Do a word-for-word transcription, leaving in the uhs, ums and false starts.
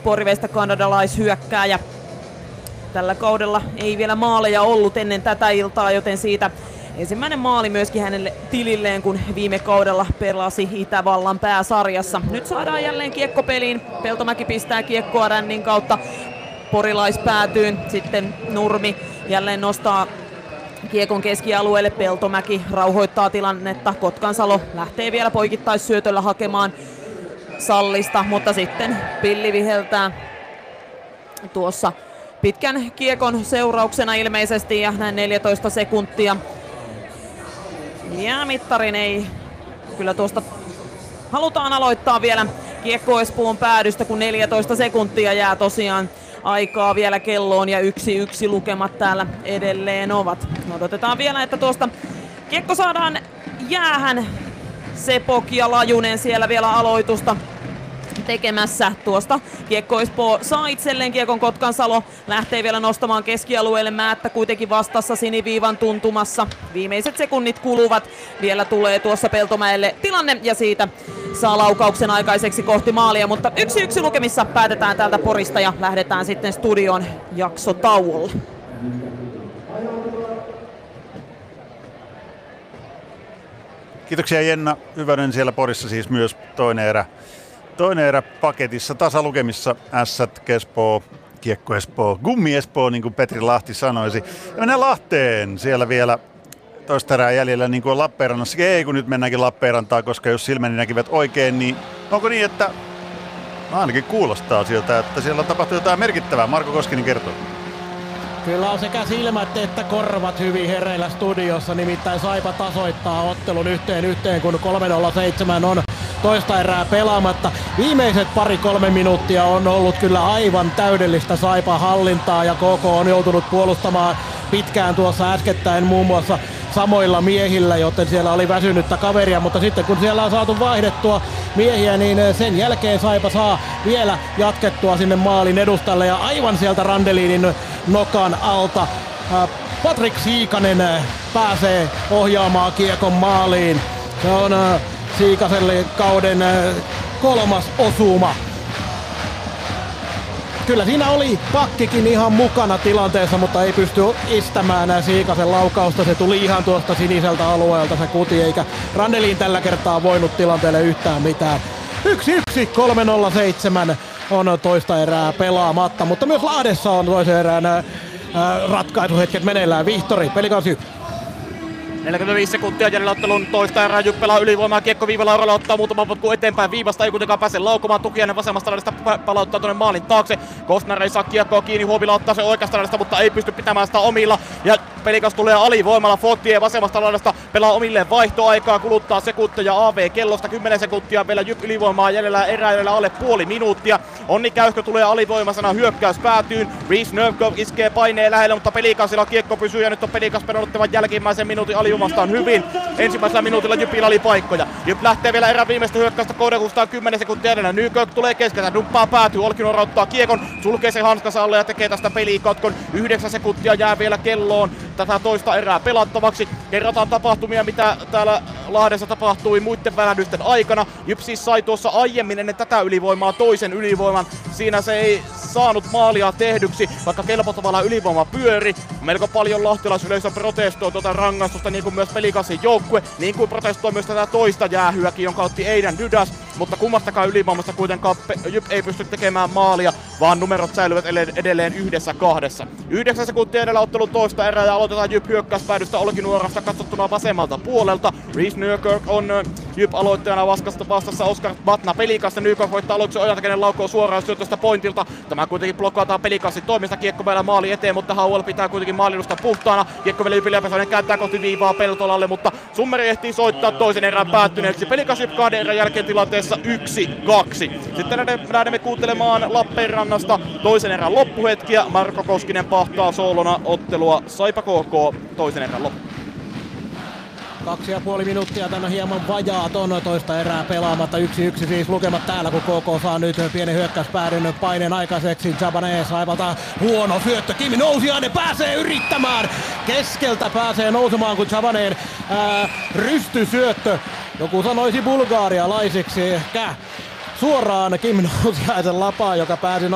K-Sport-riveistä kanadalaishyökkääjä. Tällä kaudella ei vielä maaleja ollut ennen tätä iltaa, joten siitä ensimmäinen maali myöskin hänelle tililleen, kun viime kaudella pelasi Itävallan pääsarjassa. Nyt saadaan jälleen kiekko peliin. Peltomäki pistää kiekkoa rännin kautta porilaispäätyyn. Sitten Nurmi jälleen nostaa kiekon keskialueelle. Peltomäki rauhoittaa tilannetta. Kotkansalo lähtee vielä poikittaisyötöllä hakemaan Sallista, mutta sitten pilli viheltää tuossa pitkän kiekon seurauksena ilmeisesti ja näin neljätoista sekuntia. Ja mittarin ei kyllä tuosta halutaan aloittaa vielä kiekko Espoon päädystä, kun neljätoista sekuntia jää tosiaan aikaa vielä kelloon ja yksi yksi lukemat täällä edelleen ovat. Odotetaan vielä, että tuosta kiekko saadaan jäähän. Sepok ja Lajunen siellä vielä aloitusta tekemässä. Tuosta kiekko Espoo saa itselleen kiekon. Kotkansalo lähtee vielä nostamaan keskialueelle. Määttä kuitenkin vastassa siniviivan tuntumassa. Viimeiset sekunnit kuluvat. Vielä tulee tuossa Peltomäelle tilanne ja siitä saa laukauksen aikaiseksi kohti maalia. Mutta yksi yksi lukemissa päätetään täältä Porista ja lähdetään sitten studion jaksotauolle. Kiitoksia Jenna Hyvönen siellä Porissa, siis myös toinen erä. Toinen erä paketissa, tasalukemissa Ässät, Espoo, Kiekko Espoo, Gummi Espoo, niin kuin Petri Lahti sanoisi. Ja mennään Lahteen, siellä vielä toista erää jäljellä, niin kuin on Lappeenrannassa. Ei, kun nyt mennäänkin Lappeenrantaan, koska jos silmäni näkivät oikein, niin onko niin, että no ainakin kuulostaa siltä, että siellä on tapahtunut jotain merkittävää. Marko Koskinen kertoo. Kyllä on sekä silmät että korvat hyvin hereillä studiossa, nimittäin Saipa tasoittaa ottelun yhteen yhteen, kun kolme nolla seitsemän on toista erää pelaamatta. Viimeiset pari-kolme minuuttia on ollut kyllä aivan täydellistä Saipan hallintaa ja K K on joutunut puolustamaan pitkään tuossa äskettäin muun muassa samoilla miehillä, joten siellä oli väsynyttä kaveria, mutta sitten kun siellä on saatu vaihdettua miehiä, niin sen jälkeen Saipa saa vielä jatkettua sinne maalin edustalle ja aivan sieltä Randelinin nokan alta Patrik Siikanen pääsee ohjaamaan kiekon maaliin. Se on Siikaselle kauden kolmas osuma. Kyllä siinä oli pakkikin ihan mukana tilanteessa, mutta ei pysty estämään Siikasen laukausta. Se tuli ihan tuosta siniseltä alueelta se kuti, eikä Randelin tällä kertaa voinut tilanteelle yhtään mitään. yksi yksi, kolme nolla seitsemän on toista erää pelaamatta, mutta myös Lahdessa on toisen erään ää, ratkaisuhetket meneillään. Vihtori, Pelikans Jyp. neljäkymmentäviisi sekuntia jäljellä ottelun toista erää. Jyp pelaa ylivoimaa, kiekko viivalla Oralla ottaa muutaman potku eteenpäin viivasta, ei kuitenkaan pääse laukomaan. Tukiainen vasemmasta laidasta palauttaa tuonne maalin taakse. Kostner ei saa kiekkoa kiinni, Huovila ottaa se oikeasta laidasta, mutta ei pysty pitämään sitä omilla. Ja Pelikas tulee alivoimalla, Fortier vasemmasta laidasta pelaa omilleen vaihtoaikaa, kuluttaa sekuntia A V kellosta, kymmenen sekuntia vielä Jyp ylivoimaa jäljellä, erää jäljellä alle puoli minuuttia. Onni Käyhkö tulee alivoimasena, hyökkäys päätyyn. Reese Nurkov iskee paineen lähelle, mutta Pelikasilla kiekko pysyy ja nyt on Pelikas peruuttavat jälkimmäisen minuutin alivoimastaan hyvin. Ensimmäisellä minuutilla Jypillä oli paikkoja. Jyp lähtee vielä erään viimeistä hyökkäystä kohdekustaan kymmenen sekuntia edellä. Nykök tulee keskeltä, dumppaa päätyy, Olkinuora ottaa kiekon, sulkee se hanskansa alle ja tekee tästä pelikatkon. Yhdeksän sekuntia jää vielä kelloon tätä toista erää pelattavaksi. Kerrotaan tapahtumia, mitä täällä Lahdessa tapahtui muiden välähdysten aikana. Jyp siis sai tuossa aiemmin ennen tätä ylivoimaa toisen ylivoiman. Siinä se ei saanut maalia tehdyksi, vaikka kelpottavalla ylivoima pyöri. Melko paljon lahtilaisyleisö protestoi tuota rangaistusta, niin kuin myös Pelikasin joukkue, niin kuin protestoi myös tätä toista jäähyäkin, jonka otti Eidan Dydas. Mutta kummastakaan ylivoimasta kuitenkaan Jyp ei pysty tekemään maalia, vaan numerot säilyvät edelleen yhdessä kahdessa. Yhdeksän sekuntia edellä ottelun toista erää ja aloitetaan Jyp hyökkäyspäädystä Olkinuorasta katsottuna vasemmalta puolelta. Reese Nurkirk on Jyp aloittajana vastassa, vastassa Oskar Batna Pelikasta. Nurkirk voittaa aloitse Ojantakenen laukoo suoraan syötöstä pointilta. Tämä kuitenkin blokkataan Pelikasin toimista. Kiekko vielä maali eteen, mutta Hauel pitää kuitenkin maalilusta puhtaana. Kiekko vielä Jypille Pesonen kääntää kohti viivaa Peltolalle, mutta Summeri ehtii soittaa toisen erän päättyneeksi. Pelikas Jyp kahden erän jälkeen tilanteessa yksi kaksi. Sitten lähdemme kuuntelemaan Lappeenrannasta toisen erän loppuhetkiä. Marko Koskinen pahtaa soolona ottelua Saipa K K toisen erän loppu. Kaksi ja puoli minuuttia tänne hieman vajaa ton toista erää pelaamatta. Yksi yksi siis lukemat täällä, kun K K saa nyt pienen hyökkäyspäädyn paineen aikaiseksi. Jabane Saivalta huono syöttö. Kimi Nousiainen pääsee yrittämään. Keskeltä pääsee nousemaan, kun Jabaneen ää, rystysyöttö. Joku sanoisi bulgaarialaisiksi ehkä suoraan Kim Nousiaisen lapaan, joka pääsi